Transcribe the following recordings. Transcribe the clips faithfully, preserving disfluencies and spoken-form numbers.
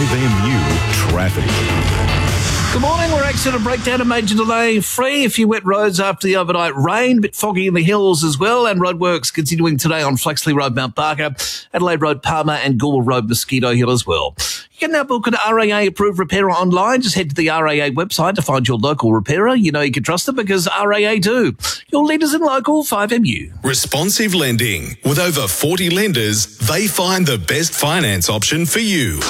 five M U traffic. Good morning. We're accident breakdown, a major delay free. A few wet roads after the overnight rain, a bit foggy in the hills as well, and roadworks continuing today on Flaxley Road, Mount Barker, Adelaide Road, Palmer, and Gould Road, Mosquito Hill as well. You can now book an R A A-approved repairer online. Just head to the R A A website to find your local repairer. You know you can trust them because R A A do. Your leaders in local five M U. Responsive lending. With over forty lenders, they find the best finance option for you.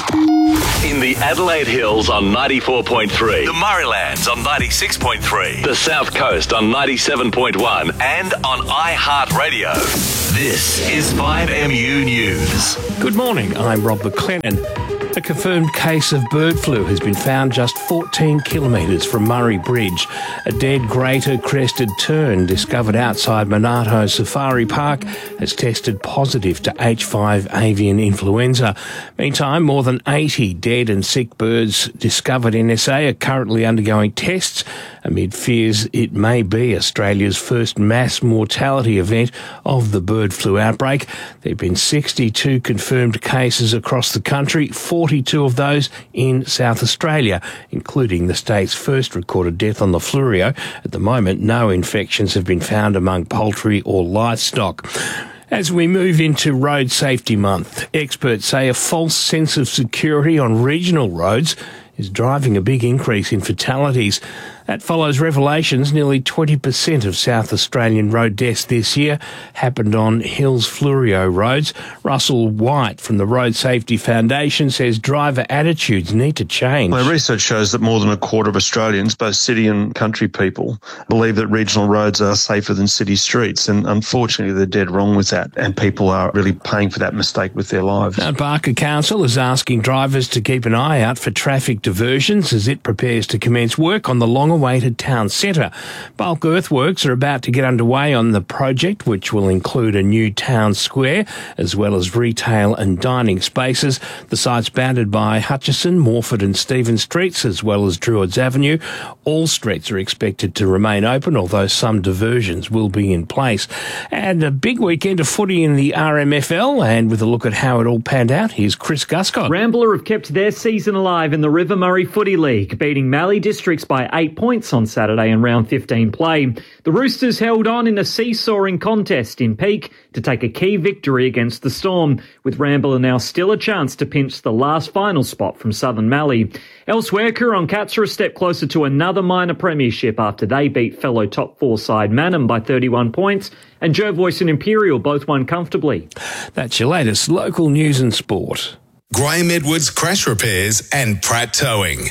In the Adelaide Hills on ninety-four point three, the Murraylands on ninety-six point three, the South Coast on ninety-seven point one, and on iHeartRadio. This is five M U News. Good morning, I'm Rob McLennan. A confirmed case of bird flu has been found just fourteen kilometres from Murray Bridge. A dead greater crested tern discovered outside Monarto Safari Park has tested positive to H five avian influenza. Meantime, more than eighty dead and sick birds discovered in S A are currently undergoing tests amid fears it may be Australia's first mass mortality event of the bird flu outbreak. There have been sixty-two confirmed cases across the country, forty-two of those in South Australia, including the state's first recorded death on the Flurio. At the moment, no infections have been found among poultry or livestock. As we move into Road Safety Month, experts say a false sense of security on regional roads is driving a big increase in fatalities. That follows revelations nearly twenty percent of South Australian road deaths this year happened on Hills Flurio roads. Russell White from the Road Safety Foundation says driver attitudes need to change. My research shows that more than a quarter of Australians, both city and country people, believe that regional roads are safer than city streets, and unfortunately they're dead wrong with that, and people are really paying for that mistake with their lives. Mount Barker Council is asking drivers to keep an eye out for traffic diversions as it prepares to commence work on the long awaited town centre. Bulk earthworks are about to get underway on the project, which will include a new town square as well as retail and dining spaces. The site's bounded by Hutchison, Morford and Stevens Streets as well as Druids Avenue. All streets are expected to remain open, although some diversions will be in place. And a big weekend of footy in the R M F L, and with a look at how it all panned out, here's Chris Guscott. Rambler have kept their season alive in the River Murray Footy League, beating Mallee Districts by eight points on Saturday in round fifteen play. The Roosters held on in a seesawing contest in Peak to take a key victory against the Storm, with Rambler now still a chance to pinch the last final spot from Southern Mallee. Elsewhere, Coorong Cats are a step closer to another minor premiership after they beat fellow top four side Mannum by thirty-one points, and Jervois and Imperial both won comfortably. That's your latest local news and sport. Graham Edwards Crash Repairs and Pratt Towing.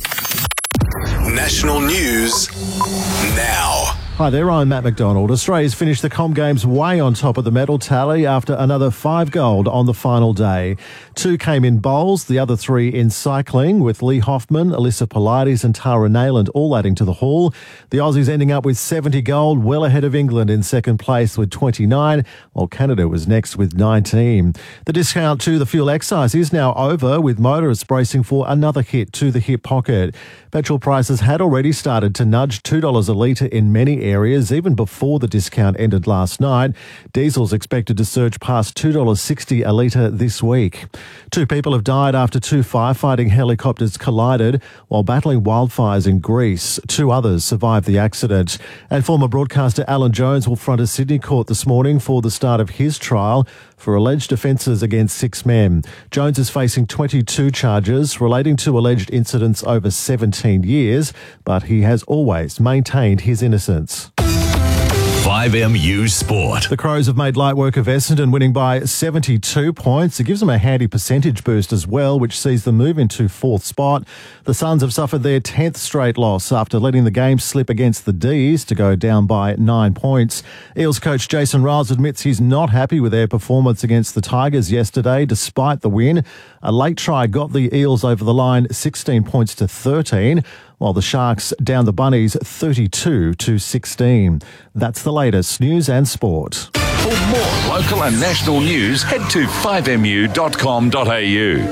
National news now. Hi there, I'm Matt McDonald. Australia's finished the Com Games way on top of the medal tally after another five gold on the final day. Two came in bowls, the other three in cycling, with Lee Hoffman, Alyssa Pilates and Tara Nayland all adding to the haul. The Aussies ending up with seventy gold, well ahead of England in second place with twenty-nine, while Canada was next with nineteen. The discount to the fuel excise is now over, with motorists bracing for another hit to the hip pocket. Petrol prices had already started to nudge two dollars a litre in many areas, even before the discount ended last night. Diesel's expected to surge past two dollars sixty a litre this week. Two people have died after two firefighting helicopters collided while battling wildfires in Greece. Two others survived the accident. And former broadcaster Alan Jones will front a Sydney court this morning for the start of his trial for alleged offences against six men. Jones is facing twenty-two charges relating to alleged incidents over seventeen years, but he has always maintained his innocence. five M U Sport. The Crows have made light work of Essendon, winning by seventy-two points. It gives them a handy percentage boost as well, which sees them move into fourth spot. The Suns have suffered their tenth straight loss after letting the game slip against the D's to go down by nine points. Eels coach Jason Riles admits he's not happy with their performance against the Tigers yesterday, despite the win. A late try got the Eels over the line sixteen points to thirteen, while the Sharks down the Bunnies thirty-two to sixteen. That's the latest news and sport. For more local and national news, head to five m u dot com dot a u.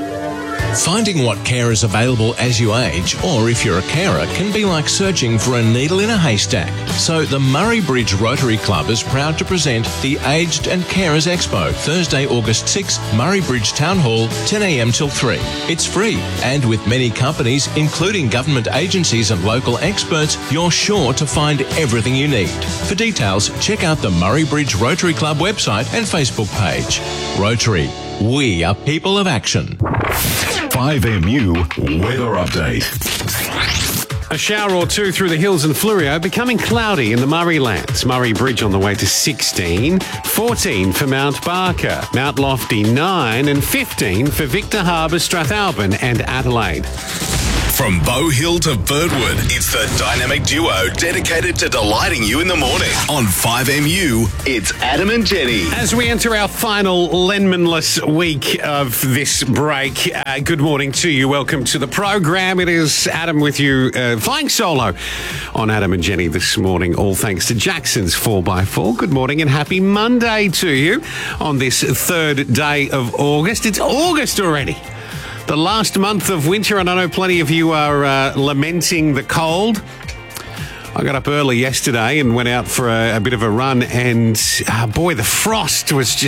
Finding what care is available as you age, or if you're a carer, can be like searching for a needle in a haystack. So the Murray Bridge Rotary Club is proud to present the Aged and Carers Expo, Thursday, August sixth, Murray Bridge Town Hall, ten a m till three. It's free, and with many companies, including government agencies and local experts, you're sure to find everything you need. For details, check out the Murray Bridge Rotary Club website and Facebook page. Rotary, we are people of action. five M U Weather Update. A shower or two through the hills and Fleurieu, becoming cloudy in the Murray Lands. Murray Bridge on the way to sixteen, fourteen for Mount Barker, Mount Lofty nine, and fifteen for Victor Harbour, Strathalbyn and Adelaide. From Bow Hill to Birdwood, it's the dynamic duo dedicated to delighting you in the morning. On five M U, it's Adam and Jenny. As we enter our final Lenmanless week of this break, uh, good morning to you. Welcome to the program. It is Adam with you, uh, flying solo on Adam and Jenny this morning, all thanks to Jackson's four by four. Good morning and happy Monday to you on this third day of August. It's August already. The last month of winter, and I know plenty of you are uh, lamenting the cold. I got up early yesterday and went out for a, a bit of a run, and uh, boy, the frost was just